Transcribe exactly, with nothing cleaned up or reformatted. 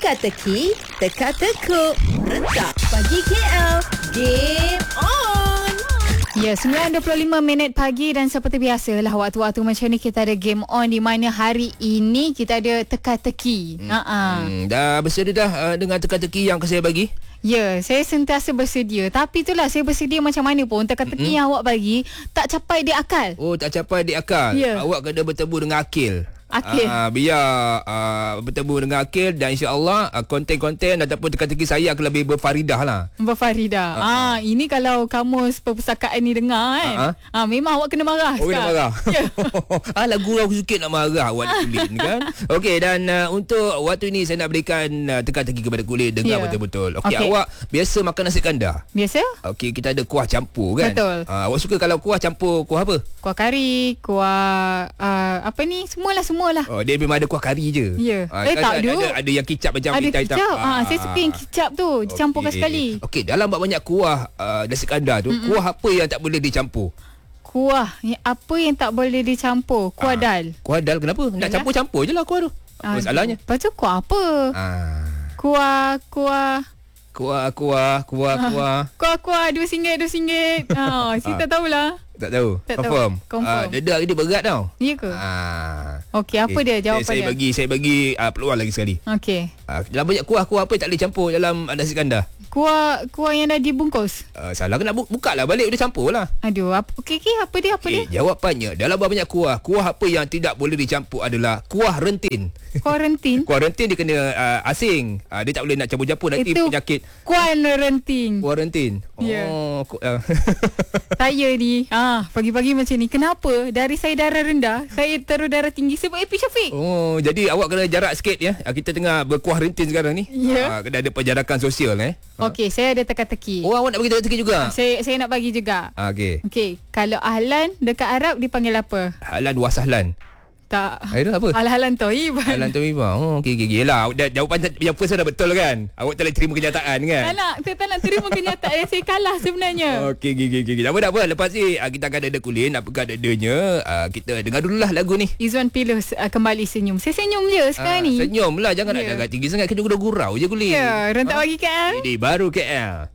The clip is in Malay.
Teka-teki, teka-tekuk. Rentak pagi K L. Game on. Ya, sembilan dua puluh lima minit pagi dan seperti biasalah waktu-waktu macam ni kita ada game on di mana hari ini kita ada teka-teki. Hmm. Ha-ha. Hmm, dah bersedia dah uh, dengan teka-teki yang saya bagi? Ya, saya sentiasa bersedia. Tapi itulah saya bersedia macam mana pun teka-teki mm-hmm. yang awak bagi tak capai di akal. Oh, tak capai di akal. Ya. Awak kena bertemu dengan akil. Akil. Uh, biar uh, bertemu dengan akil dan insya-Allah uh, konten-konten ataupun teka-teki saya akan lebih berfaridah lah. Berfaridah. Ah, uh-huh. uh, ini kalau kamus perpustakaan ni dengar kan. Ah, uh-huh. uh, memang awak kena marah. Oh, kena marah. Ya. ah, lagu aku sikit nak marah awak nak kulit kan. Okey, dan uh, untuk waktu ini saya nak berikan uh, teka-teki kepada kulit dengar yeah. betul-betul. Okey, okay. Awak biasa makan nasi kandar? Biasa. Okey, kita ada kuah campur kan? Betul. Uh, awak suka kalau kuah campur kuah apa? Kuah kari, kuah uh, apa ni? Semualah semualah. Oh, dia memang ada kuah kari je. Ya. Ha, Eh kan tak ada. Ada, ada yang kicap macam Ada hitam. kicap. Ha, saya suka yang kicap tu dicampurkan okay. sekali. Okey, dalam banyak kuah uh, nasi kandar tu, mm-mm. kuah apa yang tak boleh dicampur? Kuah yang apa yang tak boleh dicampur? Kuah ha. dal. Kuah dal kenapa? Nak Yalah. campur-campur je lah kuah tu. Apa masalahnya? Lepas tu kuah apa? Ha. Kuah kuah Kuah kuah kuah kuah. Kuah kuah dua singgit dua singgit. Ha, saya tak tahulah. Tak tahu. Tak Confirm. Tahu. Confirm. Ah, dedak ini berat tau. Ya ke? Ah. Okey, apa okay. dia jawapan saya, saya dia? bagi saya bagi uh, peluang lagi sekali. Okey. Uh, dalam banyak kuah-kuah apa yang tak boleh campur dalam uh, nasi kandar? Kuah kuah yang dah dibungkus. Uh, salah ke nak bu- buka lah balik dia campur lah. Aduh, apa okey okey apa dia apa okay, dia? Jawapannya dalam banyak kuah, kuah apa yang tidak boleh dicampur adalah kuah rentin. Kuah rentin. Kuah rentin dia kena uh, asing. Uh, dia tak boleh nak campur-campur nanti Itu penyakit. Kuah rentin. Kuah rentin. Oh, yeah. ku, uh. Saya ni, ah pagi-pagi macam ni. Kenapa dari saya darah rendah, saya terus darah tinggi sebab Epi Syafiq. Oh, jadi awak kena jarak sikit ya. Kita tengah berkuah rentin sekarang ni. Ya. Uh, kena ada penjarakan sosial eh. Okey, saya ada teka-teki. Oh, awak nak bagi teka-teki juga? Saya saya nak bagi juga. Ah, okey. Okey, kalau ahlan dekat Arab dipanggil apa? Ahlan wa sahlan. Tak. Itu apa? Al-halan thayyib. Ahlan thayyibah. Oh, okey okey. Yalah, jawapan yang first dah betul kan? Awak tak boleh terima kenyataan kan? Tak nak, saya tak nak terima kenyataan. Saya kalah sebenarnya. Okey okey okey. Tak apa tak apa. Lepas ni kita akan ada kulit, nak pegang dadanya. Kita dengar dululah lagu ni. Izwan Pilus uh, kembali senyum. Saya senyum je sekarang ah, ni. Senyum lah, jangan yeah. nak agak tinggi sangat. Kita gurau-gurau je kulit. Ya, rentak bagi K L. Ini baru K L.